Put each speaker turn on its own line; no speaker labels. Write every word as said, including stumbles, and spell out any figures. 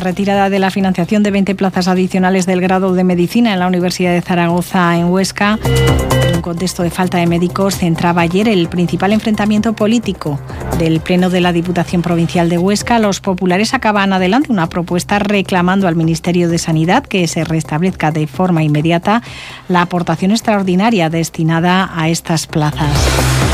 retirada de la financiación de veinte plazas adicionales del grado de Medicina en la Universidad de Zaragoza en Huesca. En un contexto de falta de médicos, centraba ayer el principal enfrentamiento político del Pleno de la Diputación Provincial de Huesca. Los populares sacaban adelante una propuesta reclamando al Ministerio de Sanidad que se restablezca de forma inmediata la aportación extraordinaria destinada a estas plazas.